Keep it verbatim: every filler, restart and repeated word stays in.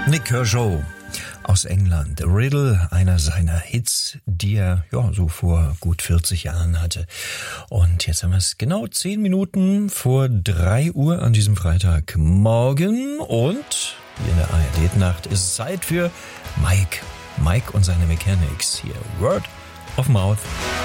Nik Kershaw aus England. The Riddle, einer seiner Hits, die er ja so vor gut vierzig Jahren hatte. Und jetzt haben wir es genau zehn Minuten vor drei Uhr an diesem Freitagmorgen. Und hier in der A R D-Nacht ist es Zeit für Mike. Mike und seine Mechanics. Hier, Word of Mouth.